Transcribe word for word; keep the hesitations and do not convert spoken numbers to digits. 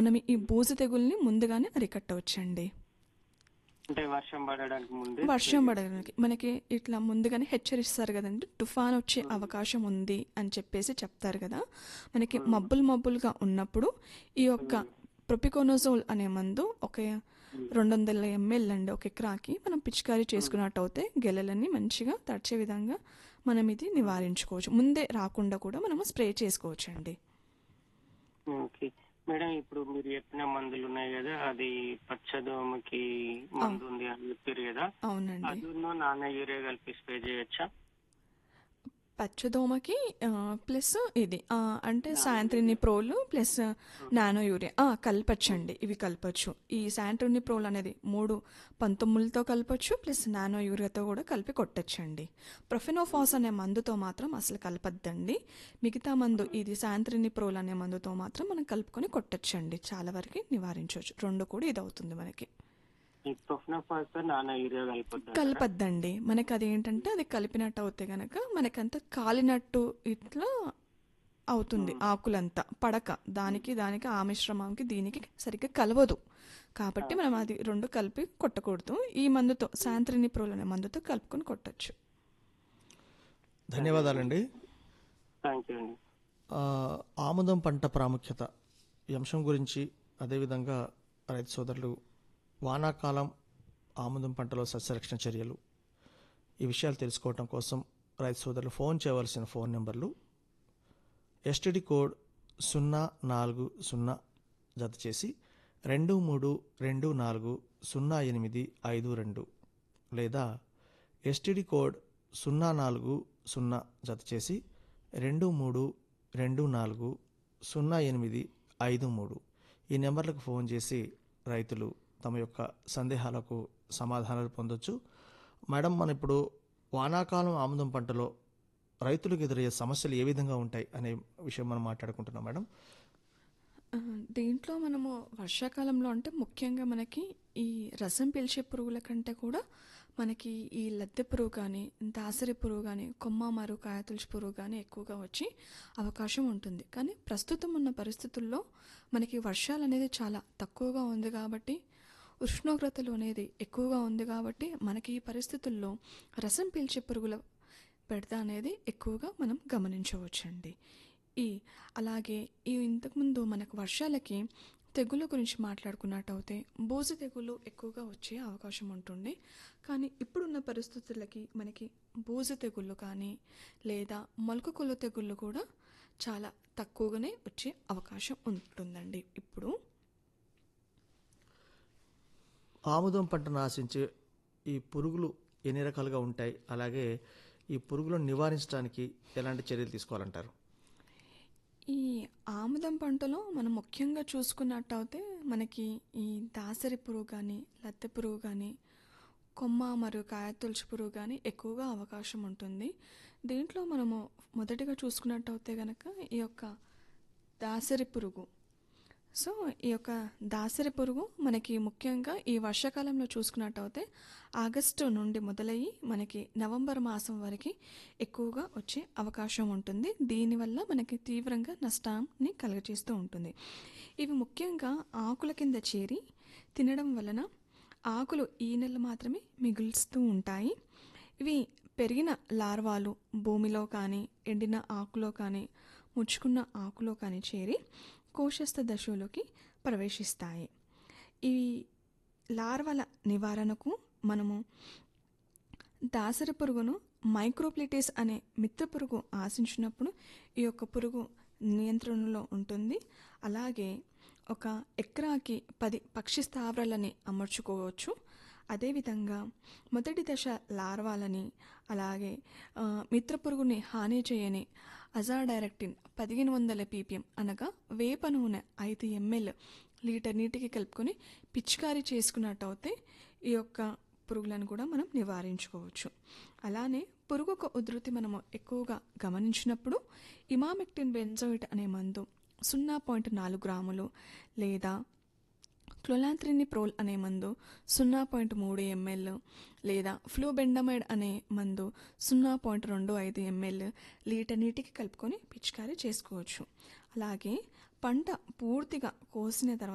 మనం ఈ బూజు తెగుల్ని ముందుగానే అరికట్టవచ్చండి. అంటే వర్షం పడడానికి ముందే స్ప్రే వర్షం చేయాలి. పడడానికి మనకి ఇట్లా ముందుగానే హెచ్చరిస్తారు కదండి, తుఫాన్ వచ్చే ఉమ్, అవకాశం ఉంది అని చెప్పేసి చెప్తారు కదా. మనకి ఉమ్, మబ్బులు మబ్బులుగా ఉన్నప్పుడు ఈ యొక్క ఉమ్, ప్రొపికోనోజోల్ అనే మందు ఒక ఉమ్, రెండు వందల ఎంఎల్ అండి ఒక ఎకరాకి మనం పిచికారీ ఉమ్, చేసుకున్నట్టు అయితే గెలలన్నీ మంచిగా తడిచే విధంగా మనం ఇది ఉమ్. నివారించుకోవచ్చు. ముందే రాకుండా కూడా మనము స్ప్రే చేసుకోవచ్చు అండి. ఓకే మేడం, ఇప్పుడు మీరు చెప్పిన మందులు ఉన్నాయి కదా, అది పచ్చదోమకి అవు మందు ఉంది అని చెప్పారు కదా, అవునండి. అది నాన్న యూరియా కలిపి స్ప్రే చేయొచ్చా? పచ్చదోమకి ఆ, ప్లస్ ఇది ఆ, అంటే నాన్న శాంత్రిని యూరియా. ప్రోలు ప్లస్ ఉమ్, నానో యూరియా ఆ, ఉమ్, కలపచ్చండి. ఇవి కలపచ్చు. ఈ శాంట్రిని ప్రోల్ అనేది మూడు పంతొమ్మిదితో కలపచ్చు, ప్లస్ నానో యూరియాతో కూడా కలిపి కొట్టచ్చండి. ప్రొఫెనోఫాస్ ఉమ్, అనే మందుతో మాత్రం అసలు కలపద్దండి. మిగతా మందు ఉమ్. ఇది శాంత్రిని ప్రోల్ అనే మందుతో మాత్రం మనం కలుపుకొని కొట్టచ్చండి. చాలా వరకు నివారించవచ్చు. రెండు కూడా ఇది అవుతుంది మనకి. ఈ ప్రొఫెనోఫాస్ తో నాన్న యూరియా కలిపొద్దు అంటారా? కలపద్దండి. మనకి అది ఏంటంటే అది కలిపినట్టు అవుతే గనక మనకంత కాలినట్టు ఇట్లా అవుతుంది. ఉమ్, ఆకులంతా పడక ఉమ్. దానికి దానికి ఆ మిశ్రమంకి దీనికి సరిగ్గా కలవదు. కాబట్టి మనం ఓకే. అది రెండు కలిపి కొట్టకూడదు. ఈ మందుతో శాంత్రిని ప్రోల్ అనే మందుతో కలుపుకొని కొట్టచ్చు. సరే అండి, ధన్యవాదాలండి. థ్యాంక్ యూ అండి. ఆ, ఆముదం పంట ప్రాముఖ్యత ఈ అంశం గురించి, అదేవిధంగా రైతు సోదరులు వానాకాలం ఆముదం పంటలో సస్యరక్షణ చర్యలు, ఈ విషయాలు తెలుసుకోవటం కోసం రైతు సోదరులు ఫోన్ చేయవలసిన ఫోన్ నెంబర్లు ఎస్టీడీ కోడ్ సున్నా నాలుగు సున్నా జత చేసి రెండు మూడు రెండు నాలుగు సున్నా ఎనిమిది ఐదు రెండు, లేదా ఎస్టీడీ కోడ్ సున్నా నాలుగు సున్నా జత చేసి రెండు మూడు రెండు నాలుగు సున్నా ఎనిమిది ఐదు మూడు, ఈ నెంబర్లకు ఫోన్ చేసి రైతులు తమ యొక్క సందేహాలకు సమాధానాలు పొందొచ్చు. మేడం, మన ఇప్పుడు వానాకాలం ఆముదం పంటలో రైతులకు ఎదురయ్యే సమస్యలు ఏ విధంగా ఉంటాయి అనే విషయం మనం మాట్లాడుకుంటున్నాం మేడం. ఆ, దీంట్లో మనము వర్షాకాలంలో అంటే ముఖ్యంగా మనకి ఈ రసం పీల్చే పురుగుల కంటే కూడా మనకి ఈ లద్దె పురుగు కానీ దాసరి పురుగు కానీ కొమ్మ మరు కాయతులుచు పురుగు కానీ ఎక్కువగా వచ్చి అవకాశం ఉంటుంది. కానీ ప్రస్తుతం ఉన్న పరిస్థితుల్లో మనకి వర్షాలు అనేది చాలా తక్కువగా ఉంది కాబట్టి, ఉష్ణోగ్రతలు అనేది ఎక్కువగా ఉంది కాబట్టి మనకి ఈ పరిస్థితుల్లో రసం పీల్చే పురుగుల బెడద అనేది ఎక్కువగా మనం గమనించవచ్చండి. ఈ అలాగే ఈ ఇంతకుముందు మనకు వర్షాలకి తెగుళ్ళ గురించి మాట్లాడుకున్నట్టయితే బూజు తెగులు ఎక్కువగా వచ్చే అవకాశం ఉంటుంది. కానీ ఇప్పుడున్న పరిస్థితులకి మనకి బూజు తెగుళ్ళు కానీ లేదా మొలక కుళ్ళు తెగుళ్ళు కూడా చాలా తక్కువగానే వచ్చే అవకాశం ఉంటుందండి. ఇప్పుడు ఆముదం పంటను ఆశించే ఈ పురుగులు ఎన్ని రకాలుగా ఉంటాయి, అలాగే ఈ పురుగులను నివారించడానికి ఎలాంటి చర్యలు తీసుకోవాలంటారు? ఈ ఆముదం పంటలో మనం ముఖ్యంగా చూసుకున్నట్టయితే మనకి ఈ దాసరి పురుగు కానీ లద్దె పురుగు కానీ కొమ్మ మరియు కాయతొలుచు పురుగు కానీ ఎక్కువగా అవకాశం ఉంటుంది. దీంట్లో మనము మొదటిగా చూసుకున్నట్టయితే కనుక ఈ యొక్క దాసరి పురుగు. సో ఈ యొక్క దాసరి పురుగు మనకి ముఖ్యంగా ఈ వర్షాకాలంలో చూసుకున్నట్టయితే ఆగస్టు నుండి మొదలయ్యి మనకి నవంబర్ మాసం వరకు ఎక్కువగా వచ్చే అవకాశం ఉంటుంది. దీనివల్ల మనకి తీవ్రంగా నష్టాన్ని కలుగజేస్తూ ఉంటుంది. ఇవి ముఖ్యంగా ఆకుల కింద చేరి తినడం వలన ఆకులు ఈ నెల మాత్రమే మిగులుస్తూ ఉంటాయి. ఇవి పెరిగిన లార్వాలు భూమిలో కానీ ఎండిన ఆకులో కానీ ముచ్చుకున్న ఆకులో కానీ చేరి కోశస్థ దశలోకి ప్రవేశిస్తాయి. ఈ లార్వల నివారణకు మనము దాసరి పురుగును మైక్రోప్లిటిస్ అనే మిత్ర పురుగు ఆశించినప్పుడు ఈ యొక్క పురుగు నియంత్రణలో ఉంటుంది. అలాగే ఒక ఎకరాకి పది పక్షి స్థావరాలని అమర్చుకోవచ్చు. అదేవిధంగా మొదటి దశ లార్వాలని అలాగే ఆ, మిత్ర పురుగుని హాని చేయని అజాడైరెక్టిన్ పదిహేను వందల పీపీఎం అనగా వేప నూనె ఐదు ఎంఎల్ లీటర్ నీటికి కలుపుకొని పిచికారీ చేసుకున్నట్టయితే ఈ యొక్క పురుగులను కూడా మనం నివారించుకోవచ్చు. అలానే పురుగు యొక్క ఉధృతి మనము ఎక్కువగా గమనించినప్పుడు ఇమామెక్టిన్ బెంజోయిట్ అనే మందు సున్నా పాయింట్ నాలుగు గ్రాములు లేదా క్లోలాంత్రిని ప్రోల్ అనే మందు సున్నా పాయింట్ మూడు ఎంఎల్ లేదా ఫ్లూబెండమైడ్ అనే మందు సున్నా పాయింట్ రెండు ఐదు ఎంఎల్ లీటర్ నీటికి కలుపుకొని పిచికారీ చేసుకోవచ్చు. అలాగే పంట పూర్తిగా కోసిన తర్వాత